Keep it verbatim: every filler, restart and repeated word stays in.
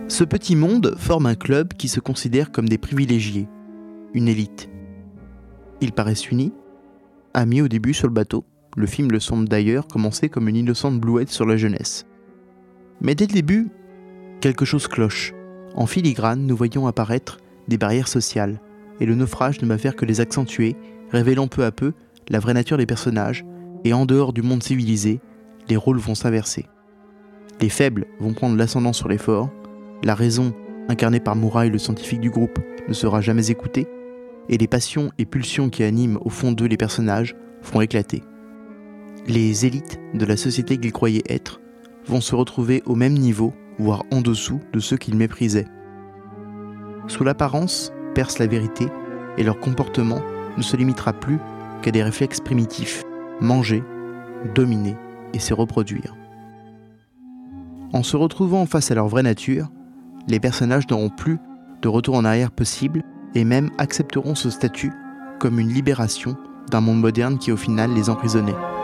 Ce petit monde forme un club qui se considère comme des privilégiés, une élite. Ils paraissent unis, amis au début sur le bateau. Le film le semble d'ailleurs commencer comme une innocente blouette sur la jeunesse. Mais dès le début, quelque chose cloche. En filigrane, nous voyons apparaître des barrières sociales, et le naufrage ne va faire que les accentuer, révélant peu à peu la vraie nature des personnages, et en dehors du monde civilisé, les rôles vont s'inverser. Les faibles vont prendre l'ascendant sur les forts, la raison, incarnée par Murail, le scientifique du groupe, ne sera jamais écoutée, et les passions et pulsions qui animent au fond d'eux les personnages font éclater. Les élites de la société qu'ils croyaient être vont se retrouver au même niveau, voire en dessous de ceux qu'ils méprisaient. Sous l'apparence perce la vérité, et leur comportement ne se limitera plus qu'à des réflexes primitifs, manger, dominer et se reproduire. En se retrouvant face à leur vraie nature, les personnages n'auront plus de retour en arrière possible et même accepteront ce statut comme une libération d'un monde moderne qui au final les emprisonnait.